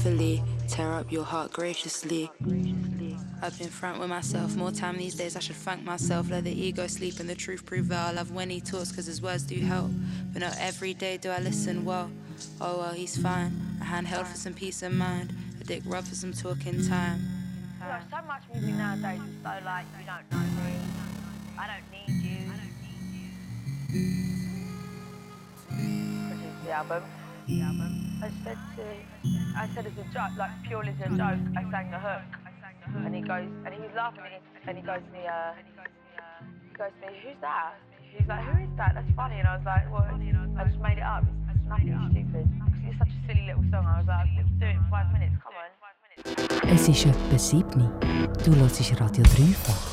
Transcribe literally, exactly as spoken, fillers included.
gracefully, tear up your heart graciously. I've been frank with myself, more time these days I should thank myself. Let the ego sleep and the truth prevail. I love when he talks cause his words do help, but not every day do I listen well. Oh well, he's fine, a handheld for some peace of mind, a dick rub for some talking time. You know, so much music nowadays is so like, you don't know me, I don't need you. Which is the album. The album. I said to, I said as a joke, like purely as a joke, I sang the hook. And he goes, and he was laughing at me, and he goes to me, uh, he goes to me, who's that? He's like, who is that? That's funny. And I was like, well, I just made it up. It's nothing stupid. Because it's such a silly little song. I was like, we can do it in five minutes, come on. Es ist etwa sieben. Du hörst Radio dreifach.